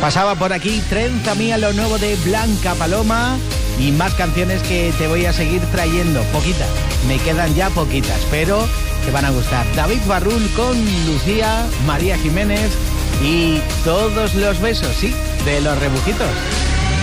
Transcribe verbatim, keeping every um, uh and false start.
Pasaba por aquí Trenza Mía, lo nuevo de Blanca Paloma, y más canciones que te voy a seguir trayendo. Poquitas, me quedan ya poquitas, pero te van a gustar. David Barrul con Lucía, María Jiménez y Todos los besos, sí, de Los Rebujitos.